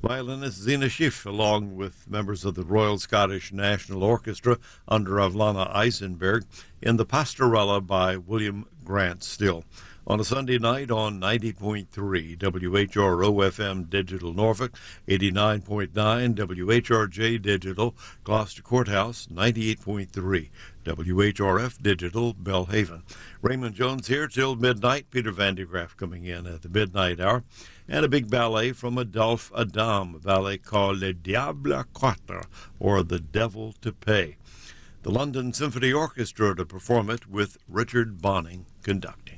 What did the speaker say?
Violinist Zena Schiff, along with members of the Royal Scottish National Orchestra under Avlana Eisenberg, in the Pastorella by William Grant Still. On a Sunday night on 90.3 WHRO-FM Digital Norfolk, 89.9 WHRJ Digital Gloucester Courthouse, 98.3 WHRF Digital Belhaven. Raymond Jones here till midnight. Peter Van de Graaff coming in at the midnight hour. And a big ballet from Adolphe Adam, a ballet called Le Diable à Quatre, or The Devil to Pay. The London Symphony Orchestra to perform it with Richard Bonning conducting.